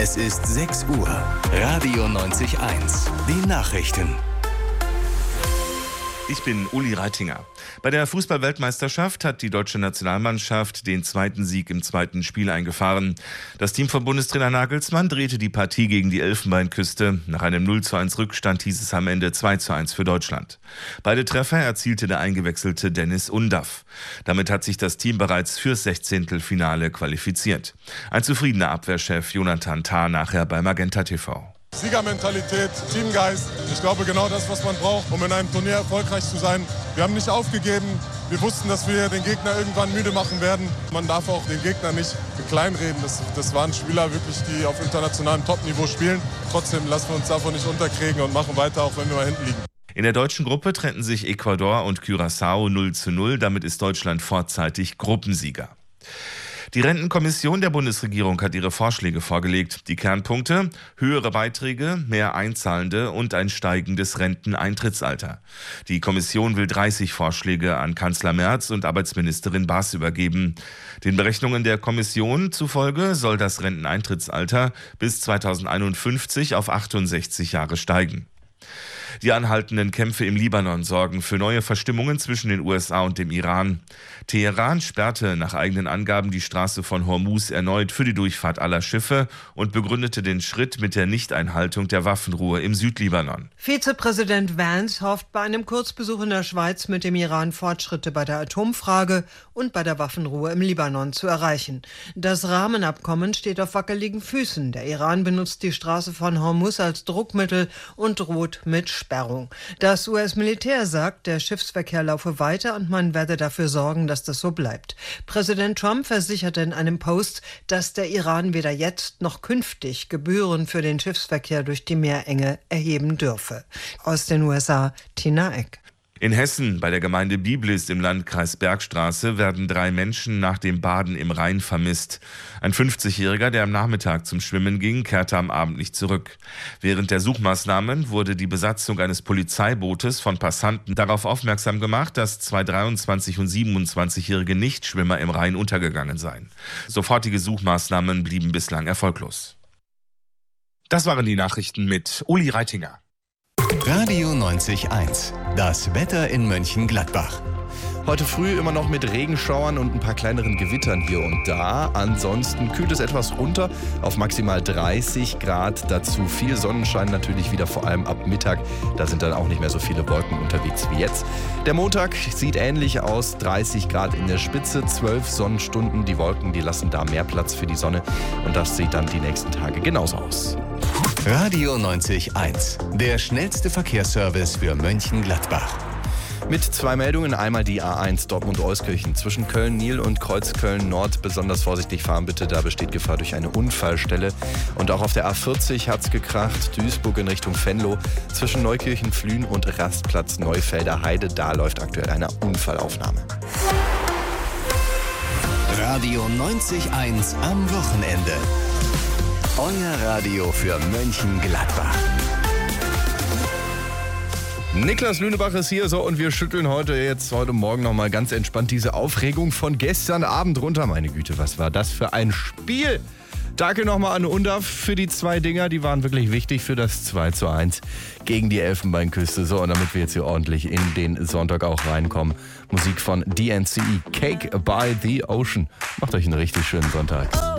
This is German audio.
Es ist 6 Uhr. Radio 90.1. Die Nachrichten. Ich bin Uli Reitinger. Bei der Fußball-Weltmeisterschaft hat die deutsche Nationalmannschaft den zweiten Sieg im zweiten Spiel eingefahren. Das Team von Bundestrainer Nagelsmann drehte die Partie gegen die Elfenbeinküste. Nach einem 0:1 Rückstand hieß es am Ende 2:1 für Deutschland. Beide Treffer erzielte der eingewechselte Dennis Undaff. Damit hat sich das Team bereits fürs 16. qualifiziert. Ein zufriedener Abwehrchef Jonathan Tah nachher bei Magenta TV. Siegermentalität, Teamgeist. Ich glaube, genau das, was man braucht, um in einem Turnier erfolgreich zu sein. Wir haben nicht aufgegeben. Wir wussten, dass wir den Gegner irgendwann müde machen werden. Man darf auch den Gegner nicht kleinreden. Das waren Spieler wirklich, die auf internationalem Topniveau spielen. Trotzdem lassen wir uns davon nicht unterkriegen und machen weiter, auch wenn wir mal hinten liegen. In der deutschen Gruppe trennten sich Ecuador und Curaçao 0:0. Damit ist Deutschland vorzeitig Gruppensieger. Die Rentenkommission der Bundesregierung hat ihre Vorschläge vorgelegt. Die Kernpunkte: höhere Beiträge, mehr Einzahlende und ein steigendes Renteneintrittsalter. Die Kommission will 30 Vorschläge an Kanzler Merz und Arbeitsministerin Baas übergeben. Den Berechnungen der Kommission zufolge soll das Renteneintrittsalter bis 2051 auf 68 Jahre steigen. Die anhaltenden Kämpfe im Libanon sorgen für neue Verstimmungen zwischen den USA und dem Iran. Teheran sperrte nach eigenen Angaben die Straße von Hormuz erneut für die Durchfahrt aller Schiffe und begründete den Schritt mit der Nichteinhaltung der Waffenruhe im Südlibanon. Vizepräsident Vance hofft bei einem Kurzbesuch in der Schweiz mit dem Iran Fortschritte bei der Atomfrage und bei der Waffenruhe im Libanon zu erreichen. Das Rahmenabkommen steht auf wackeligen Füßen. Der Iran benutzt die Straße von Hormuz als Druckmittel und droht mit Sperrung. Das US-Militär sagt, der Schiffsverkehr laufe weiter und man werde dafür sorgen, dass das so bleibt. Präsident Trump versicherte in einem Post, dass der Iran weder jetzt noch künftig Gebühren für den Schiffsverkehr durch die Meerenge erheben dürfe. Aus den USA, Tina Eck. In Hessen, bei der Gemeinde Biblis im Landkreis Bergstraße, werden 3 Menschen nach dem Baden im Rhein vermisst. Ein 50-Jähriger, der am Nachmittag zum Schwimmen ging, kehrte am Abend nicht zurück. Während der Suchmaßnahmen wurde die Besatzung eines Polizeibootes von Passanten darauf aufmerksam gemacht, dass 2 23- und 27-jährige Nichtschwimmer im Rhein untergegangen seien. Sofortige Suchmaßnahmen blieben bislang erfolglos. Das waren die Nachrichten mit Uli Reitinger. Radio 90.1. Das Wetter in Mönchengladbach. Heute früh immer noch mit Regenschauern und ein paar kleineren Gewittern hier und da. Ansonsten kühlt es etwas runter auf maximal 30 Grad. Dazu viel Sonnenschein natürlich wieder, vor allem ab Mittag. Da sind dann auch nicht mehr so viele Wolken unterwegs wie jetzt. Der Montag sieht ähnlich aus. 30 Grad in der Spitze, 12 Sonnenstunden. Die Wolken, die lassen da mehr Platz für die Sonne. Und das sieht dann die nächsten Tage genauso aus. Radio 90.1. Der schnellste Verkehrsservice für Mönchengladbach. Mit 2 Meldungen. Einmal die A1 Dortmund-Euskirchen. Zwischen Köln-Nil und Kreuzköln-Nord besonders vorsichtig fahren bitte. Da besteht Gefahr durch eine Unfallstelle. Und auch auf der A40 hat's gekracht. Duisburg in Richtung Venlo. Zwischen Neukirchen-Flühen und Rastplatz Neufelder Heide. Da läuft aktuell eine Unfallaufnahme. Radio 90.1 am Wochenende. Euer Radio für Mönchengladbach. Niklas Lünebach ist hier, so, und wir schütteln heute Morgen nochmal ganz entspannt diese Aufregung von gestern Abend runter. Meine Güte, was war das für ein Spiel? Danke nochmal an Undaff für die 2 Dinger, die waren wirklich wichtig für das 2:1 gegen die Elfenbeinküste. So, und damit wir jetzt hier ordentlich in den Sonntag auch reinkommen, Musik von DNCE, Cake by the Ocean. Macht euch einen richtig schönen Sonntag.